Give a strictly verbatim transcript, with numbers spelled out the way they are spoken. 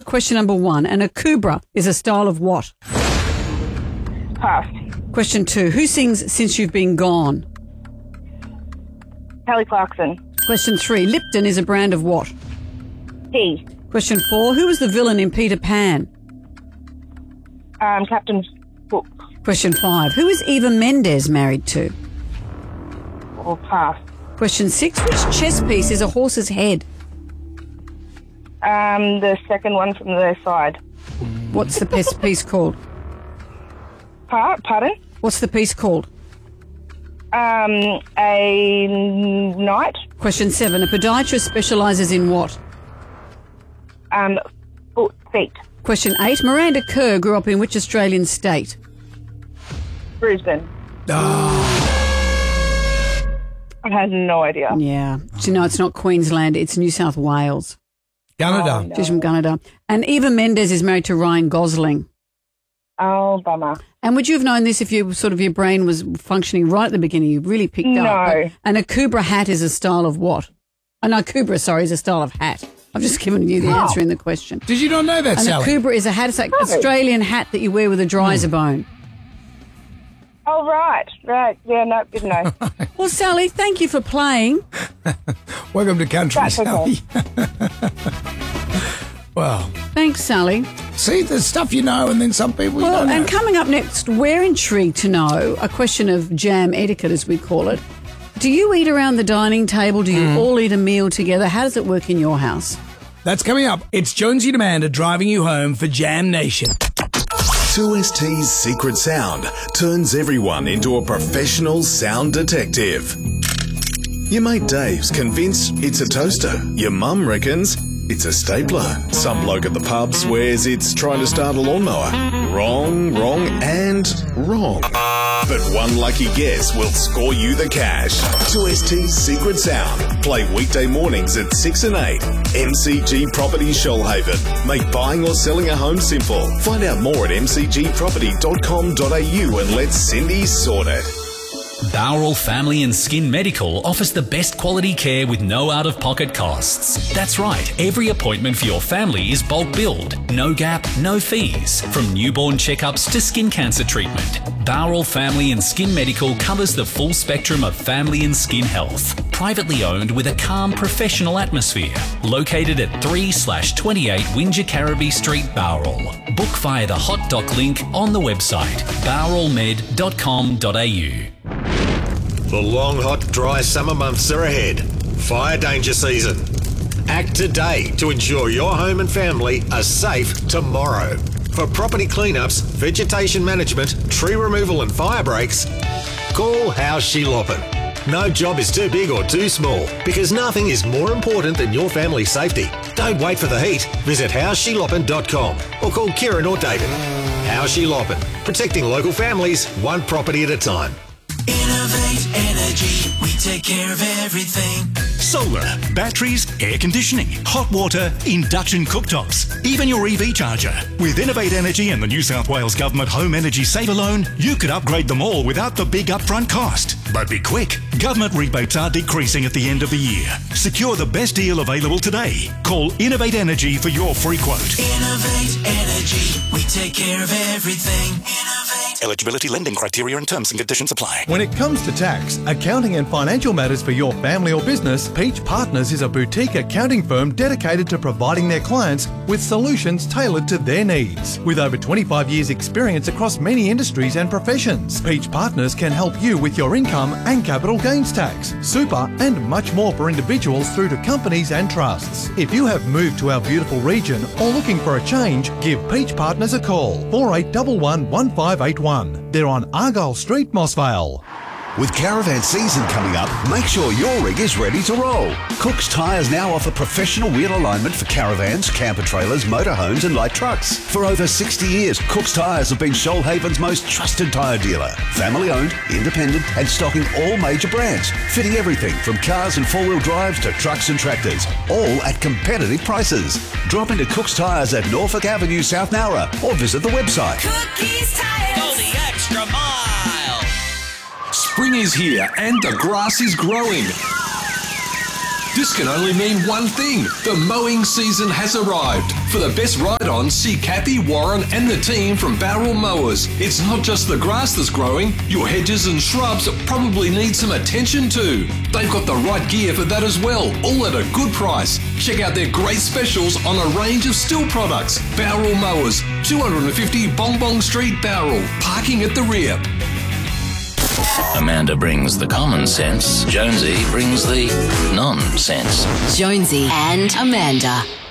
question number one. An akubra is a style of what? Pass. Question two. Who sings Since You've Been Gone? Kelly Clarkson. Question three. Lipton is a brand of what? Tea. Question four. Who was the villain in Peter Pan? Um, Captain Hook. Question five. Who is Eva Mendes married to? Or pass. Question six. Which chess piece is a horse's head? Um, the second one from the side. What's the piece piece called? Pa- pardon? What's the piece called? Um, a knight. Question seven. A podiatrist specialises in what? Um, foot, feet. Question eight. Miranda Kerr grew up in which Australian state? Brisbane. Oh. I had no idea. Yeah. Do you know it's not Queensland, it's New South Wales. Gunnedah. Oh, no. She's from Gunnedah. And Eva Mendes is married to Ryan Gosling. Oh, bummer. And would you have known this if you sort of your brain was functioning right at the beginning? You really picked No. up. But an akubra hat is a style of what? An akubra, sorry, is a style of hat. I've just given you the Oh. answer in the question. Did you not know that, An Sally? akubra is a hat. It's like an No. Australian hat that you wear with a dryzer bone. Oh, right. Right. Yeah, no, didn't know. Well, Sally, thank you for playing. Welcome to country, That's okay. Sally. Well, Thanks, Sally. see, there's stuff you know and then some people you Well, don't know. and coming up next, we're intrigued to know a question of jam etiquette, as we call it. Do you eat around the dining table? Do you Mm. all eat a meal together? How does it work in your house? That's coming up. It's Jonesy and Amanda driving you home for Jam Nation. two S T's secret sound turns everyone into a professional sound detective. Your mate Dave's convinced it's a toaster. Your mum reckons it's a stapler. Some bloke at the pub swears it's trying to start a lawnmower. Wrong, wrong, and wrong. But one lucky guess will score you the cash. two S T's secret sound. Play weekday mornings at six and eight. M C G Property Shoalhaven. Make buying or selling a home simple. Find out more at m c g property dot com dot a u and let Cindy sort it. Bowral Family and Skin Medical offers the best quality care with no out-of-pocket costs. That's right, every appointment for your family is bulk billed. No gap, no fees. From newborn checkups to skin cancer treatment, Bowral Family and Skin Medical covers the full spectrum of family and skin health. Privately owned with a calm professional atmosphere. Located at three slash twenty-eight Windsor Carraby Street, Bowral. Book via the hot doc link on the website bowral med dot com dot a u. The long, hot, dry summer months are ahead. Fire danger season. Act today to ensure your home and family are safe tomorrow. For property cleanups, vegetation management, tree removal and fire breaks, call House Sheloppen. No job is too big or too small because nothing is more important than your family's safety. Don't wait for the heat. Visit house sheloppen dot com or call Kieran or David. House Sheloppen, protecting local families one property at a time. Innovate Energy, we take care of everything. Solar, batteries, air conditioning, hot water, induction cooktops, even your E V charger. With Innovate Energy and the New South Wales Government Home Energy Saver Loan, you could upgrade them all without the big upfront cost. But be quick, government rebates are decreasing at the end of the year. Secure the best deal available today. Call Innovate Energy for your free quote. Innovate Energy, we take care of everything. Innovate. Eligibility, lending criteria and terms and conditions apply. When it comes to tax, accounting and financial matters for your family or business, Peach Partners is a boutique accounting firm dedicated to providing their clients with solutions tailored to their needs. With over twenty-five years experience across many industries and professions, Peach Partners can help you with your income and capital gains tax, super and much more for individuals through to companies and trusts. If you have moved to our beautiful region or looking for a change, give Peach Partners a call, four eight one one, one five eight one. They're on Argyle Street, Mossvale. With caravan season coming up, make sure your rig is ready to roll. Cook's Tyres now offer professional wheel alignment for caravans, camper trailers, motorhomes and light trucks. For over sixty years, Cook's Tyres have been Shoalhaven's most trusted tyre dealer. Family owned, independent and stocking all major brands. Fitting everything from cars and four-wheel drives to trucks and tractors. All at competitive prices. Drop into Cook's Tyres at Norfolk Avenue, South Nowra or visit the website. Cookies Tires. Go the extra mile. Spring is here and the grass is growing. This can only mean one thing. The mowing season has arrived. For the best ride-on, see Kathy, Warren and the team from Barrel Mowers. It's not just the grass that's growing. Your hedges and shrubs probably need some attention too. They've got the right gear for that as well, all at a good price. Check out their great specials on a range of Stihl products. Barrel Mowers, two fifty Bong Bong Street, Barrel. Parking at the rear. Amanda brings the common sense. Jonesy brings the nonsense. Jonesy and Amanda.